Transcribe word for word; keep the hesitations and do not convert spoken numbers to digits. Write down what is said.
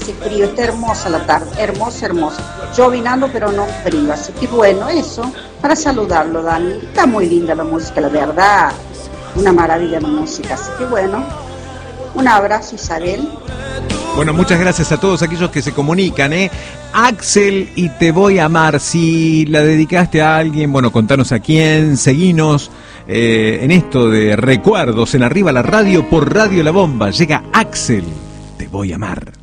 hace frío, está hermosa la tarde, hermosa, hermosa. Llovinando, pero no frío, así que bueno, eso, para saludarlo, Dani. Está muy linda la música, la verdad, una maravilla la música, así que bueno, un abrazo, Isabel. Bueno, muchas gracias a todos aquellos que se comunican, ¿eh? Axel y Te Voy a Amar, si la dedicaste a alguien, bueno, contanos a quién, seguinos eh, en esto de recuerdos en Arriba la Radio por Radio La Bomba. Llega Axel, Te Voy a Amar.